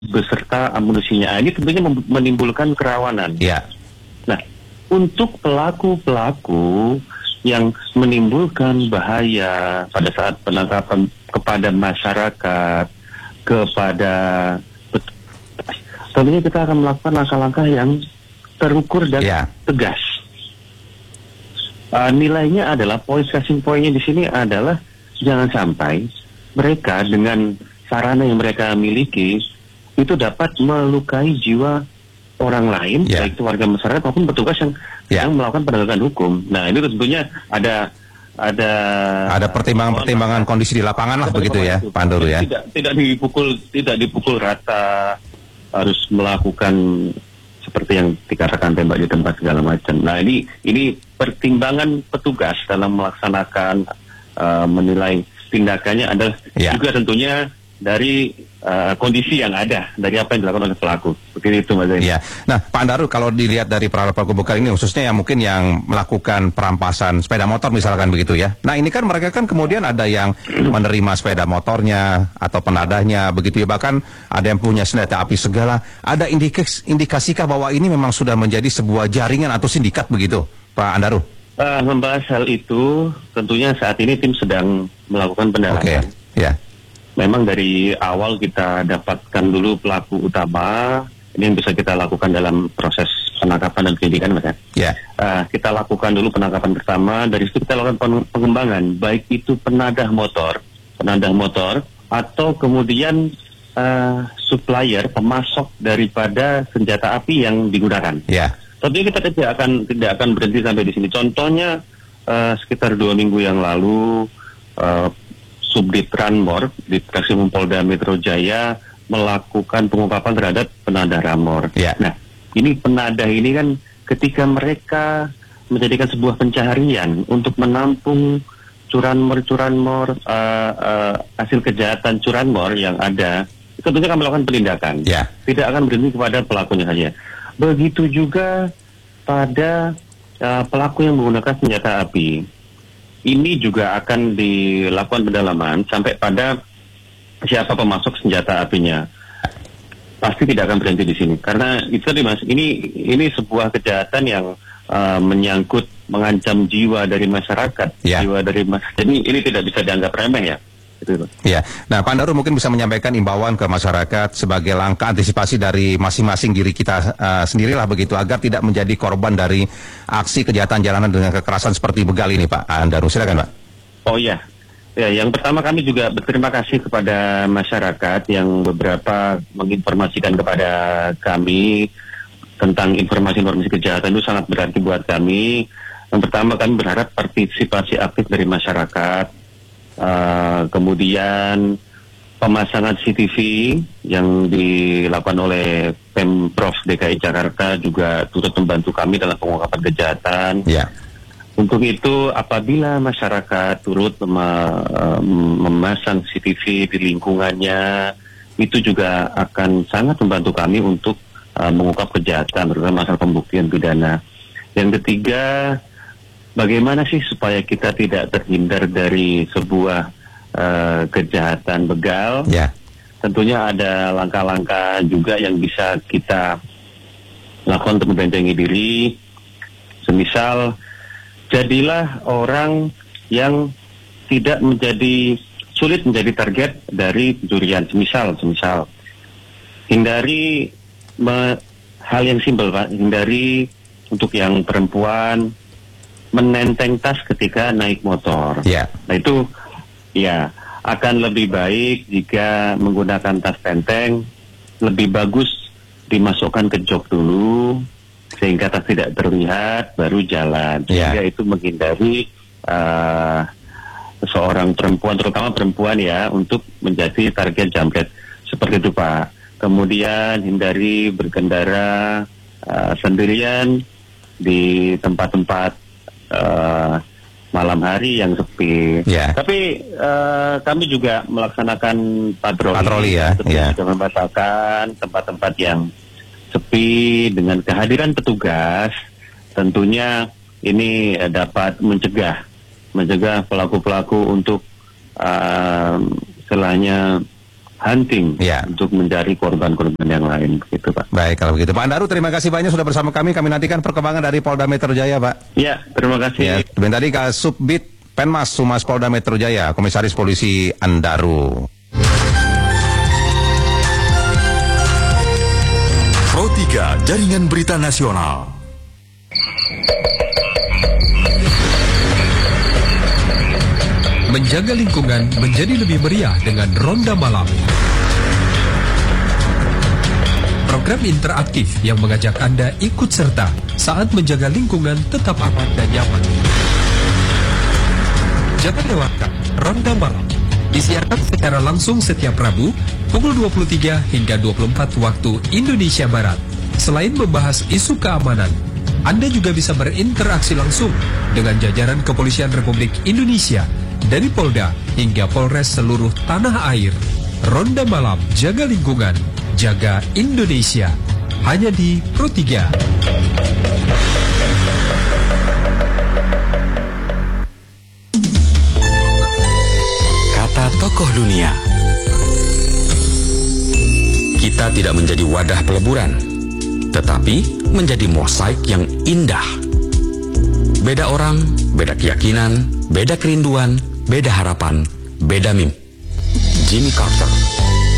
beserta amunisinya. Ini tentunya menimbulkan kerawanan. Ya. Nah, untuk pelaku-pelaku yang menimbulkan bahaya pada saat penangkapan kepada masyarakat, kepada tentunya kita akan melakukan langkah-langkah yang terukur dan tegas. Nilainya adalah casing poinnya di sini adalah jangan sampai mereka dengan sarana yang mereka miliki itu dapat melukai jiwa orang lain, baik itu warga masyarakat maupun petugas yang melakukan penegakan hukum. Nah, ini tentunya ada pertimbangan-pertimbangan kondisi di lapangan lah begitu ya, Pak Andaru ya. Tidak dipukul rata, harus melakukan seperti yang dikatakan tembak di tempat segala macam. Nah, ini pertimbangan petugas dalam melaksanakan menilai tindakannya adalah juga tentunya dari kondisi yang ada, dari apa yang dilakukan oleh pelaku. Begitu itu, Mas Zain. Iya. Nah, Pak Andaru, kalau dilihat dari pelaku begal ini, khususnya yang mungkin yang melakukan perampasan sepeda motor misalkan begitu ya. Nah, ini kan mereka kan kemudian ada yang menerima sepeda motornya atau penadahnya begitu ya. Bahkan ada yang punya senjata api segala. Ada indikasikah bahwa ini memang sudah menjadi sebuah jaringan atau sindikat begitu, Pak Andaru? Membahas hal itu, tentunya saat ini tim sedang melakukan pendalaman. Memang dari awal kita dapatkan dulu pelaku utama, ini yang bisa kita lakukan dalam proses penangkapan dan penyidikan, Mas. Kita lakukan dulu penangkapan pertama, dari situ kita lakukan pengembangan, baik itu penadah motor, atau kemudian supplier, pemasok daripada senjata api yang digunakan. Tentunya kita tidak akan berhenti sampai di sini. Contohnya sekitar 2 minggu yang lalu, Subdit Ranmor di Treskrimum Polda Metro Jaya melakukan pengungkapan terhadap penadah Ramor. Nah, ini penadah ini kan ketika mereka menjadikan sebuah pencaharian untuk menampung curanmor hasil kejahatan curanmor yang ada, tentunya akan melakukan penindakan. Tidak akan berhenti kepada pelakunya saja. Begitu juga pada pelaku yang menggunakan senjata api. Ini juga akan dilakukan pendalaman sampai pada siapa pemasok senjata apinya. Pasti tidak akan berhenti di sini, karena itu tadi, Mas. Ini sebuah kejahatan yang menyangkut mengancam jiwa dari masyarakat, jadi ini tidak bisa dianggap remeh ya. Nah, Pak Andaru mungkin bisa menyampaikan imbauan ke masyarakat sebagai langkah antisipasi dari masing-masing diri kita sendirilah begitu, agar tidak menjadi korban dari aksi kejahatan jalanan dengan kekerasan seperti begal ini, Pak Andaru. Silakan, Pak. Yang pertama kami juga berterima kasih kepada masyarakat yang beberapa menginformasikan kepada kami tentang informasi-informasi kejahatan. Itu sangat berarti buat kami. Yang pertama, kami berharap partisipasi aktif dari masyarakat. Kemudian pemasangan CCTV yang dilakukan oleh Pemprov DKI Jakarta juga turut membantu kami dalam pengungkapan kejahatan. Untuk itu, apabila masyarakat turut memasang CCTV di lingkungannya, itu juga akan sangat membantu kami untuk mengungkap kejahatan, terutama masalah pembuktian pidana. Yang ketiga, bagaimana sih supaya kita tidak terhindar dari sebuah kejahatan begal? Tentunya ada langkah-langkah juga yang bisa kita lakukan untuk membentengi diri. Semisal, jadilah orang yang tidak sulit menjadi target dari pencurian. Semisal, hindari hal yang simpel, Pak. Hindari untuk yang perempuan menenteng tas ketika naik motor. Nah, itu akan lebih baik jika menggunakan tas tenteng, lebih bagus dimasukkan ke jok dulu sehingga tas tidak terlihat, baru jalan. Sehingga itu menghindari seorang perempuan, terutama perempuan ya, untuk menjadi target jambret. Seperti itu, Pak. Kemudian hindari berkendara sendirian di tempat-tempat malam hari yang sepi. Tapi kami juga melaksanakan patroli juga membatalkan tempat-tempat yang sepi. Dengan kehadiran petugas, tentunya ini dapat mencegah pelaku-pelaku untuk istilahnya hunting untuk mencari korban-korban yang lain, gitu Pak. Baik, kalau begitu Pak Andaru, terima kasih banyak sudah bersama kami. Kami nantikan perkembangan dari Polda Metro Jaya, Pak. Ya, terima kasih. Ya, dan tadi Kasubdit Penmas Humas Polda Metro Jaya, Komisaris Polisi Andaru. Pro 3 Jaringan Berita Nasional. Menjaga lingkungan menjadi lebih meriah dengan Ronda Malam. Program interaktif yang mengajak Anda ikut serta saat menjaga lingkungan tetap aman dan nyaman. Jangan lewatkan Ronda Malam. Disiarkan secara langsung setiap Rabu pukul 23 hingga 24 waktu Indonesia Barat. Selain membahas isu keamanan, Anda juga bisa berinteraksi langsung dengan jajaran Kepolisian Republik Indonesia dari Polda hingga Polres seluruh tanah air. Ronda Malam, jaga lingkungan, jaga Indonesia. Hanya di Pro 3. Kata tokoh dunia. Kita tidak menjadi wadah peleburan, tetapi menjadi mosaik yang indah. Beda orang, beda keyakinan, beda kerinduan, beda harapan, beda mimpi. Jimmy Carter.